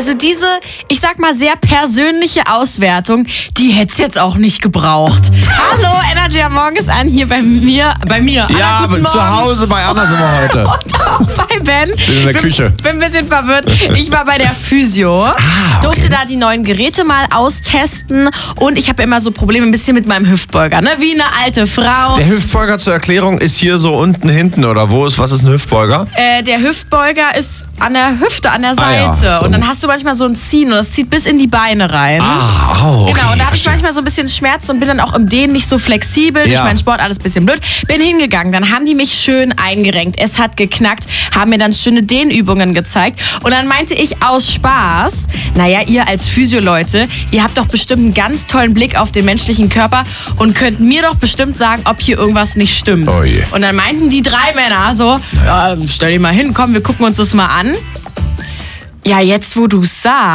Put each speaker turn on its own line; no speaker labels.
Also diese, ich sag mal, sehr persönliche Auswertung, die hätte es jetzt auch nicht gebraucht. Hallo, Energy am Morgen ist an, hier bei mir.
Ja, aber zu Hause bei Anna sind wir heute.
Und auch bei Ben.
Bin in der Küche.
Bin ein bisschen verwirrt. Ich war bei der Physio,
okay.
Durfte da die neuen Geräte mal austesten und ich habe immer so Probleme ein bisschen mit meinem Hüftbeuger, ne? Wie eine alte Frau.
Der Hüftbeuger zur Erklärung ist hier so unten hinten oder was ist ein Hüftbeuger?
Der Hüftbeuger ist an der Hüfte, an der Seite.
Ja, so.
Und dann hast du manchmal so ein Ziehen und das zieht bis in die Beine rein.
Okay,
Genau, und da habe ich
verstehe.
manchmal so ein bisschen Schmerzen und bin dann auch im Dehnen nicht so flexibel.
Ja.
Durch meinen Sport alles ein bisschen blöd. Bin hingegangen, dann haben die mich schön eingerenkt. Es hat geknackt, haben mir dann schöne Dehnübungen gezeigt. Und dann meinte ich aus Spaß, naja, ihr als Physio-Leute, ihr habt doch bestimmt einen ganz tollen Blick auf den menschlichen Körper und könnt mir doch bestimmt sagen, ob hier irgendwas nicht stimmt.
Oh je.
Und dann meinten die 3 Männer so, ja, stell dich mal hin, komm, wir gucken uns das mal an. Ja, jetzt wo du sagst.